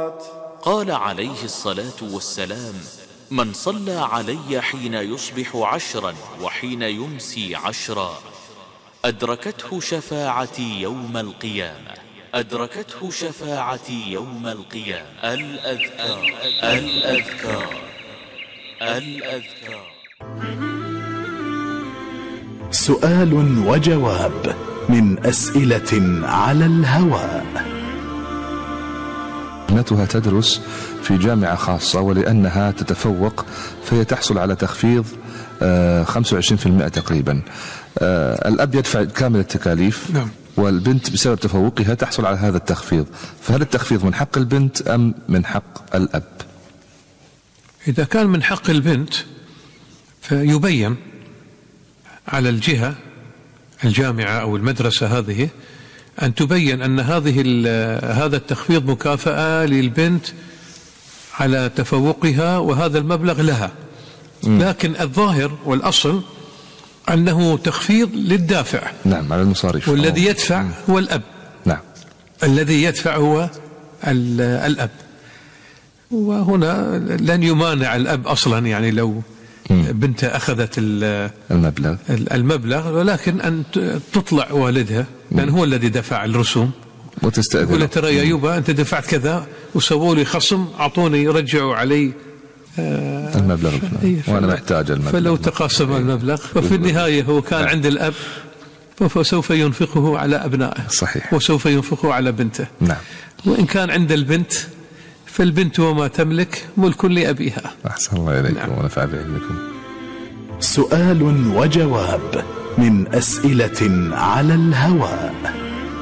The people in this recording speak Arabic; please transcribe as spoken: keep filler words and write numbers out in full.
قال عليه الصلاة والسلام: من صلى علي حين يصبح عشرا وحين يمسي عشرا أدركته شفاعتي يوم القيامة. أدركته شفاعتي يوم القيامة. الأذكار الأذكار الأذكار. سؤال وجواب من أسئلة على الهواء. ابنتها تدرس في جامعة خاصة، ولأنها تتفوق فهي تحصل على تخفيض خمسة وعشرين بالمئة تقريبا. الأب يدفع كامل التكاليف. نعم. والبنت بسبب تفوقها تحصل على هذا التخفيض، فهل التخفيض من حق البنت أم من حق الأب؟ إذا كان من حق البنت فيبين على الجهة الجامعة أو المدرسة هذه أن تبين أن هذه هذا التخفيض مكافأة للبنت على تفوقها وهذا المبلغ لها. م. لكن الظاهر والأصل أنه تخفيض للدافع. نعم، على المصاريف. والذي يدفع م. هو الأب. نعم. الذي يدفع هو الأب. وهنا لن يمانع الأب أصلا، يعني لو بنته أخذت المبلغ المبلغ ولكن أن تطلع والدها لأن هو الذي دفع الرسوم وتستأذن. يقول ترى يا يوبا أنت دفعت كذا وسووا لي خصم، أعطوني رجعوا علي آه المبلغ وأنا محتاج المبلغ. فلو تقاسم المبلغ وفي النهاية هو كان عند الأب فسوف ينفقه على أبنائه. صحيح. وسوف ينفقه على بنته. نعم. وإن كان عند البنت فالبنت وما تملك ملك لأبيها. أحسن الله إليكم. نعم. ونفع بعلمكم. سؤال وجواب من أسئلة على الهواء.